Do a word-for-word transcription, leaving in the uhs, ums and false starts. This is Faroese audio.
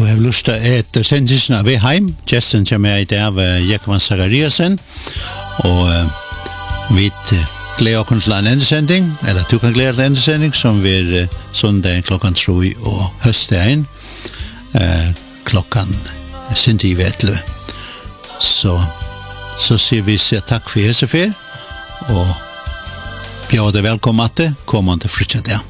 har lyst til et sendelsen av Heim. Gjesten kommer i dag av Jekvann Zachariasen. Og uh, vi gleder oss til en endesending, eller du kan glede til en endesending, som vi uh, søndag klokken tro og høstdagen uh, klokken sinti vetle. Så, så sier vi sier takk for Jesefer, og bjør deg velkommen til kommende frutja dag.